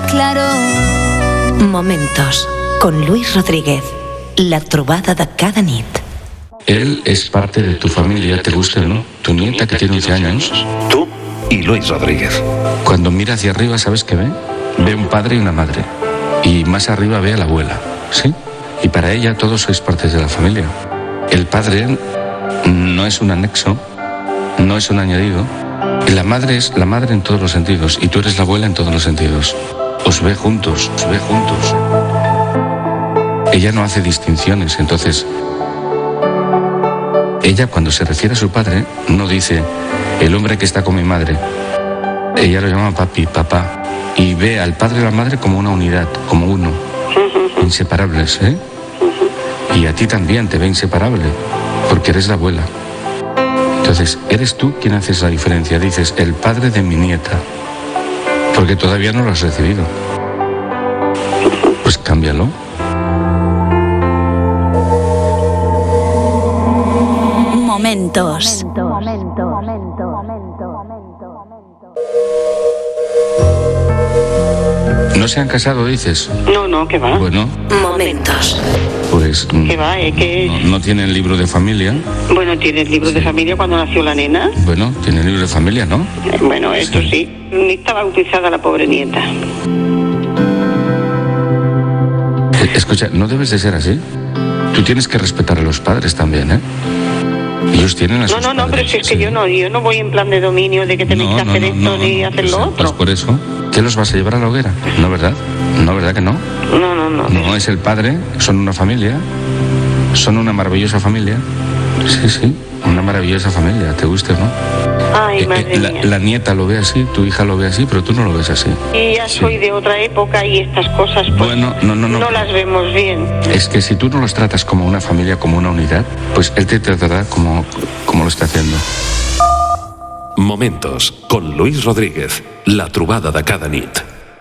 claro. Momentos con Luis Rodríguez. La trobada de cada nit. Él es parte de tu familia, te guste o no. Tu nieta que tiene 11 años. Tú y Luis Rodríguez. Cuando mira hacia arriba, ¿sabes qué ve? Ve un padre y una madre. Y más arriba ve a la abuela, ¿sí? Y para ella todos sois partes de la familia. El padre no es un anexo, no es un añadido. Y la madre es la madre en todos los sentidos. Y tú eres la abuela en todos los sentidos. Os ve juntos, os ve juntos. Ella no hace distinciones, entonces... Ella, cuando se refiere a su padre, no dice el hombre que está con mi madre. Ella lo llama papi, papá. Y ve al padre y a la madre como una unidad, como uno. Inseparables, ¿eh? Y a ti también te ve inseparable, porque eres la abuela. Entonces, eres tú quien haces la diferencia. Dices, el padre de mi nieta. Porque todavía no lo has recibido. Pues cámbialo. Momentos. ¿No se han casado, dices? No, ¿qué va? Bueno, Momentos. pues... ¿Qué va? No tienen libro de familia. Bueno, ¿tienes libro de familia cuando nació la nena? Bueno, tienen libro de familia, ¿no? Bueno, esto sí. Ni está bautizada la pobre nieta. Escucha, no debes de ser así. Tú tienes que respetar a los padres también, ¿eh? Ellos tienen a sus No, pero padres, si es que sí. yo no voy en plan de dominio de que tenéis que hacer esto ni hacer lo otro. Pues por eso, ¿qué los vas a llevar a la hoguera? ¿No, verdad? ¿No, verdad que no? No. No, es el padre, son una familia, son una maravillosa familia. Sí, una maravillosa familia, te guste o no. Ay, madre mía. La nieta lo ve así, tu hija lo ve así, pero tú no lo ves así. Y ya soy de otra época y estas cosas pues Bueno, no las vemos bien. Es que si tú no los tratas como una familia, como una unidad, pues él te tratará como lo está haciendo. Momentos con Luis Rodríguez. La trobada de cada nit.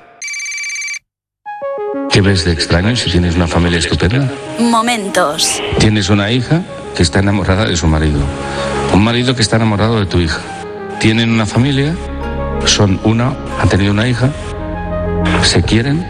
¿Qué ves de extraño si tienes una familia estupenda? Momentos. Tienes una hija que está enamorada de su marido. Un marido que está enamorado de tu hija. Tienen una familia, han tenido una hija, se quieren.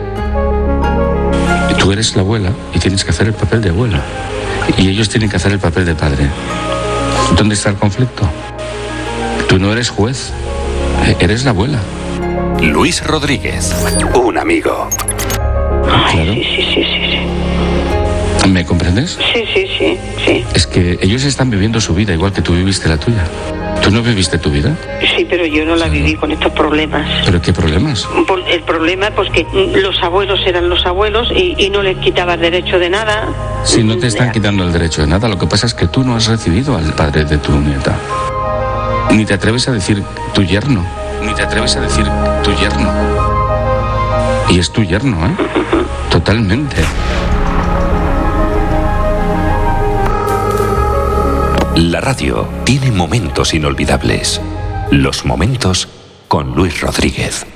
Y tú eres la abuela y tienes que hacer el papel de abuela. Y ellos tienen que hacer el papel de padre. ¿Dónde está el conflicto? Tú no eres juez, eres la abuela. Luis Rodríguez. Un amigo. Ay, Claro. Sí. ¿Me comprendes? Sí. Es que ellos están viviendo su vida igual que tú viviste la tuya. ¿Tú no viviste tu vida? Sí, pero yo no la viví con estos problemas. ¿Pero qué problemas? El problema pues que los abuelos eran los abuelos y no les quitabas derecho de nada. Si no te están quitando el derecho de nada, lo que pasa es que tú no has recibido al padre de tu nieta. Ni te atreves a decir tu yerno. Y es tu yerno, ¿eh? Totalmente. La radio tiene momentos inolvidables. Los momentos con Luis Rodríguez.